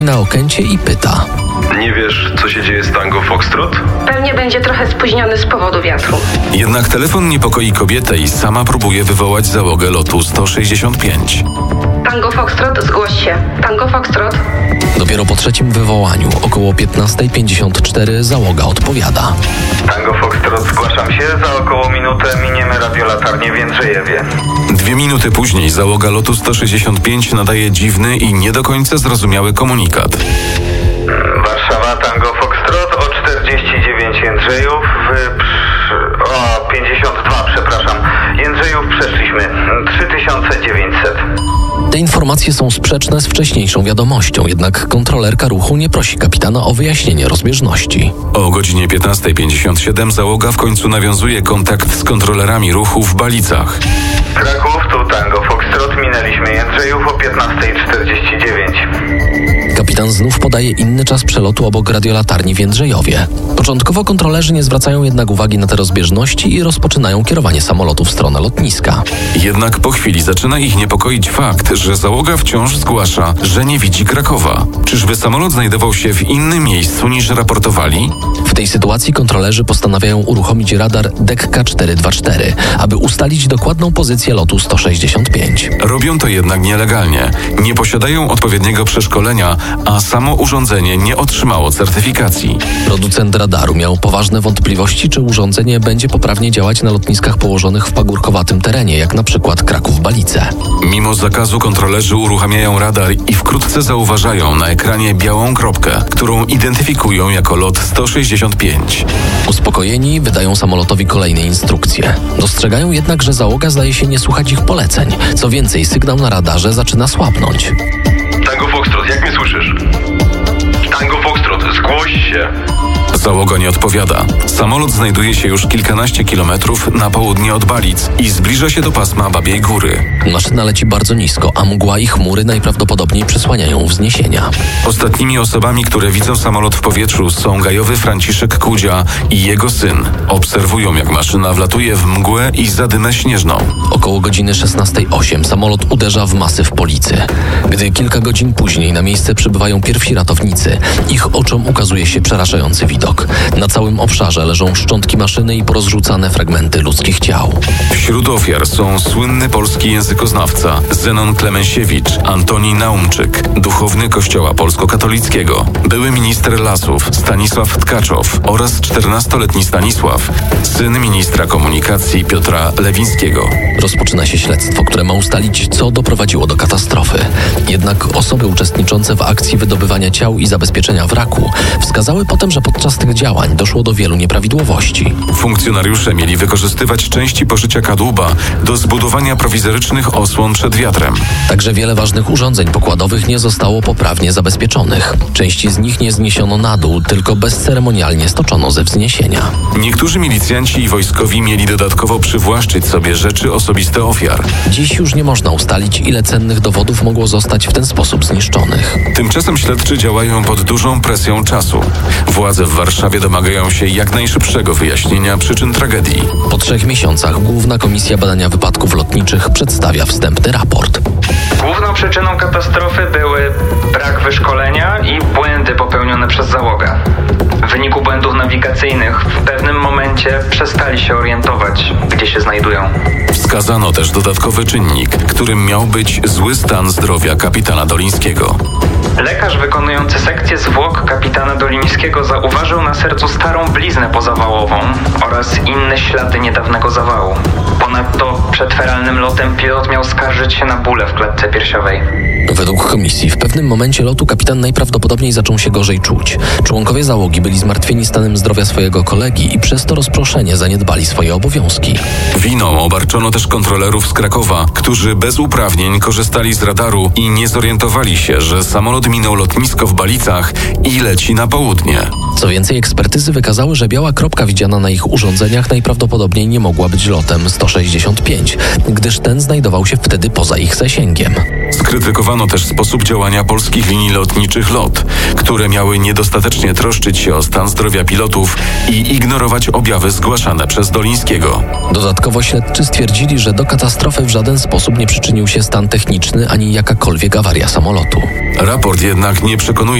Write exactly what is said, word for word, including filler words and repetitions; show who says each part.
Speaker 1: na Okęcie i pyta.
Speaker 2: Nie wiesz, co się dzieje z Tango Foxtrot?
Speaker 3: Pewnie będzie trochę spóźniony z powodu wiatru.
Speaker 4: Jednak telefon niepokoi kobietę i sama próbuje wywołać załogę lotu sto sześćdziesiąt pięć.
Speaker 3: Tango Foxtrot, zgłoś się. Tango Foxtrot.
Speaker 1: Dopiero po trzecim wywołaniu, około piętnasta pięćdziesiąt cztery, załoga odpowiada.
Speaker 5: Tango Foxtrot, zgłaszam się. Za około minutę miniemy radiolatarnię w Jędrzejewie.
Speaker 4: Dwie minuty później załoga lotu sto sześćdziesiąt pięć nadaje dziwny i nie do końca zrozumiały komunikat.
Speaker 5: Warszawa, Tango Foxtrot, o czterdzieści dziewięć Jędrzejów, w... o pięćdziesiąt dwa, przepraszam. Jędrzejów przeszliśmy, trzy tysiące dziewięćset.
Speaker 1: Te informacje są sprzeczne z wcześniejszą wiadomością, jednak kontrolerka ruchu nie prosi kapitana o wyjaśnienie rozbieżności.
Speaker 4: O godzinie piętnasta pięćdziesiąt siedem załoga w końcu nawiązuje kontakt z kontrolerami ruchu w Balicach.
Speaker 5: Kraków, tu Tango Foxtrot, minęliśmy Jędrzejów o piętnasta czterdzieści dziewięć.
Speaker 1: Kapitan znów podaje inny czas przelotu obok radiolatarni w Jędrzejowie. Początkowo kontrolerzy nie zwracają jednak uwagi na te rozbieżności i rozpoczynają kierowanie samolotu w stronę lotniska.
Speaker 4: Jednak po chwili zaczyna ich niepokoić fakt, że załoga wciąż zgłasza, że nie widzi Krakowa. Czyżby samolot znajdował się w innym miejscu niż raportowali?
Speaker 1: W tej sytuacji kontrolerzy postanawiają uruchomić radar D E C K czterysta dwadzieścia cztery, aby ustalić dokładną pozycję lotu sto sześćdziesiąt pięć.
Speaker 4: Robią to jednak nielegalnie. Nie posiadają odpowiedniego przeszkolenia, a samo urządzenie nie otrzymało certyfikacji.
Speaker 1: Producent radaru miał poważne wątpliwości, czy urządzenie będzie poprawnie działać na lotniskach położonych w pagórkowatym terenie, jak na przykład Kraków-Balice.
Speaker 4: Mimo zakazu kontrolerzy uruchamiają radar i wkrótce zauważają na ekranie białą kropkę, którą identyfikują jako lot sto sześćdziesiąt pięć.
Speaker 1: Uspokojeni wydają samolotowi kolejne instrukcje. Dostrzegają jednak, że załoga zdaje się nie słuchać ich poleceń. Co więcej, sygnał na radarze zaczyna słabnąć.
Speaker 2: Tango Foxtrot, jak mnie słyszysz? Tango Foxtrot, zgłoś się.
Speaker 4: Załoga nie odpowiada. Samolot znajduje się już kilkanaście kilometrów na południe od Balic i zbliża się do pasma Babiej Góry.
Speaker 1: Maszyna leci bardzo nisko, a mgła i chmury najprawdopodobniej przysłaniają wzniesienia.
Speaker 4: Ostatnimi osobami, które widzą samolot w powietrzu, są gajowy Franciszek Kudzia i jego syn. Obserwują, jak maszyna wlatuje w mgłę i zadymę śnieżną.
Speaker 1: Około godziny szesnasta osiem samolot uderza w masyw Policy. Gdy kilka godzin później na miejsce przybywają pierwsi ratownicy, ich oczom ukazuje się przerażający widok. Na całym obszarze leżą szczątki maszyny i porozrzucane fragmenty ludzkich ciał.
Speaker 4: Wśród ofiar są słynny polski językoznawca Zenon Klemensiewicz, Antoni Naumczyk, duchowny Kościoła Polsko-Katolickiego, były minister lasów Stanisław Tkaczow oraz czternastoletni Stanisław, syn ministra komunikacji Piotra Lewińskiego.
Speaker 1: Rozpoczyna się śledztwo, które ma ustalić, co doprowadziło do katastrofy. Jednak osoby uczestniczące w akcji wydobywania ciał i zabezpieczenia wraku wskazały potem, że podczas tych działań doszło do wielu nieprawidłowości.
Speaker 4: Funkcjonariusze mieli wykorzystywać części poszycia kadłuba do zbudowania prowizorycznych osłon przed wiatrem.
Speaker 1: Także wiele ważnych urządzeń pokładowych nie zostało poprawnie zabezpieczonych. Części z nich nie zniesiono na dół, tylko bezceremonialnie stoczono ze wzniesienia.
Speaker 4: Niektórzy milicjanci i wojskowi mieli dodatkowo przywłaszczyć sobie rzeczy osobiste ofiar.
Speaker 1: Dziś już nie można ustalić, ile cennych dowodów mogło zostać w ten sposób zniszczonych.
Speaker 4: Tymczasem śledczy działają pod dużą presją czasu. Władze w Warszawie domagają się jak najszybszego wyjaśnienia przyczyn tragedii.
Speaker 1: Po trzech miesiącach Główna Komisja Badania Wypadków Lotniczych przedstawia wstępny raport.
Speaker 6: Główną przyczyną katastrofy były brak wyszkolenia i błędy popełnione przez załogę. W wyniku błędów nawigacyjnych w pewnym momencie przestali się orientować, gdzie się znajdują.
Speaker 4: Wskazano też dodatkowy czynnik, którym miał być zły stan zdrowia kapitana Dolińskiego.
Speaker 6: Lekarz wykonujący sekcję zwłok kapitana Dolińskiego zauważył na sercu starą bliznę pozawałową oraz inne ślady niedawnego zawału. Ponadto przed feralnym lotem pilot miał skarżyć się na bóle w klatce piersiowej.
Speaker 1: Według komisji w pewnym momencie lotu kapitan najprawdopodobniej zaczął się gorzej czuć. Członkowie załogi byli zmartwieni stanem zdrowia swojego kolegi i przez to rozproszenie zaniedbali swoje obowiązki.
Speaker 4: Winą obarczono też kontrolerów z Krakowa, którzy bez uprawnień korzystali z radaru i nie zorientowali się, że samolot minął lotnisko w Balicach i leci na południe.
Speaker 1: Co więcej, ekspertyzy wykazały, że biała kropka widziana na ich urządzeniach najprawdopodobniej nie mogła być lotem sto sześćdziesiąt pięć, gdyż ten znajdował się wtedy poza ich zasięgiem.
Speaker 4: Skrytykowano też sposób działania polskich linii lotniczych LOT, które miały niedostatecznie troszczyć się o stan zdrowia pilotów i ignorować objawy zgłaszane przez Dolińskiego.
Speaker 1: Dodatkowo śledczy stwierdzili, że do katastrofy w żaden sposób nie przyczynił się stan techniczny ani jakakolwiek awaria samolotu.
Speaker 4: Raport jednak nie przekonuje